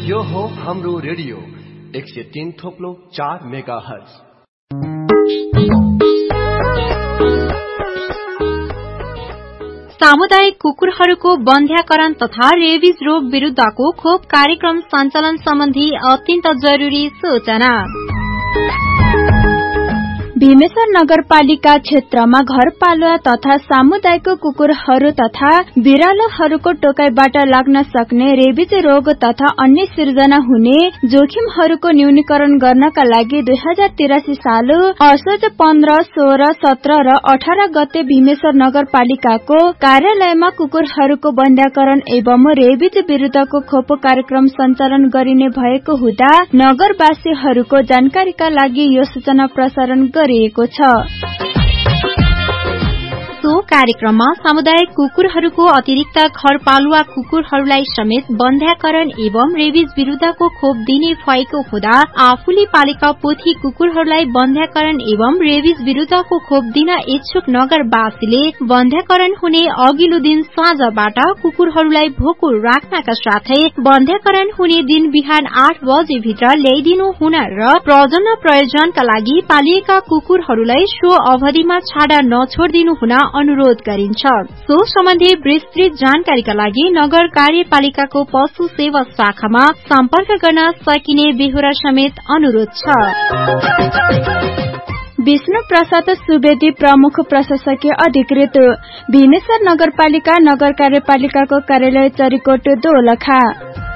यो हो हाम्रो रेडियो 103.4 मेगाहर्ज। सामुदायिक कुकुरहरूको बन्ध्याकरण तथा रेबिज रोग विरुद्धको खोप कार्यक्रम सञ्चालन सम्बन्धी अत्यन्त जरुरी सूचना। भीमेश्वर नगरपालिका क्षेत्रमा घरपालुवा तथा सामुदायिक कुकुरहरू तथा बिरालोहरूको टोकाइबाट लाग्न सक्ने रेबिज रोग तथा अन्य सिर्जना हुने जोखिमहरूको न्यूनीकरण गर्नका लागि 2083 साल असोज 15, 16, 17 र 18 गते भीमेश्वर नगरपालिकाको कार्यालयमा कुकुरहरूको बन्ध्याकरण एवं रेबिज विरुद्धको खोप कार्यक्रम सञ्चालन गरिने भएको हुँदा नगरवासीहरूको जानकारीका लागि यो सूचना प्रसारण गरिएको छ। सो कार्यक्रममा सामुदायिक कुकुरहरूको अतिरिक्त घरपालुवा कुकुरहरूलाई समेत बन्ध्याकरण एवं रेबिज विरुद्धको खोप दिने भएको हुँदा आफूले पालेका पोथी कुकुरहरूलाई बन्ध्याकरण एवं रेबिज विरुद्धको खोप दिन इच्छुक नगरवासीले बन्ध्याकरण हुने अघिल्लो दिन साँझबाट कुकुरहरूलाई भोको राख्नका साथै बन्ध्याकरण हुने दिन बिहान 8 बजे भित्र ल्याइदिनु हुन र प्रजनन प्रयोजनका लागि पालिएका कुकुरहरूलाई सो अवधिमा छाडा नछोडिदिनु हुन अनुरोध गरिन्छ। सो सम्बन्धी विस्तृत जानकारीका लागि नगर कार्यपालिकाको पशु सेवा शाखामा सम्पर्क गर्न सकिने बेहोरा समेत अनुरोध छ। विष्णु प्रसाद सुवेदी प्रमुख प्रशासकीय अधिकृत भीमेश्वर नगरपालिका नगर कार्यपालिकाको कार्यालय चरीकोट दोलखा।